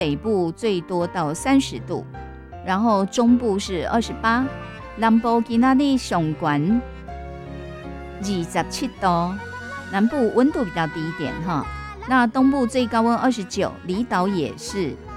北部最多到30度，然后中部是28，南部今仔日上悬27度，南部温度比较低一点哈。那东部最高温29，离岛也是